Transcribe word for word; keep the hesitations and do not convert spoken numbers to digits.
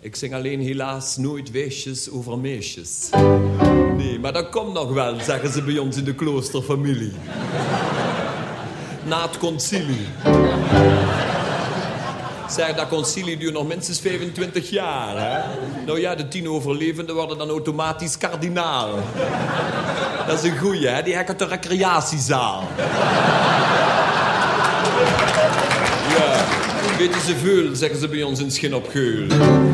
Ik zing alleen helaas nooit weesjes over meisjes. Nee, maar dat komt nog wel, zeggen ze bij ons in de kloosterfamilie. Na het concilie. Zeg, dat concilie duurt nog minstens vijfentwintig jaar, hè? Nou ja, de tien overlevenden worden dan automatisch kardinaal. Dat is een goeie, hè? Die hekken de recreatiezaal. Ja, weten ze veel, zeggen ze bij ons in Schin op Geul.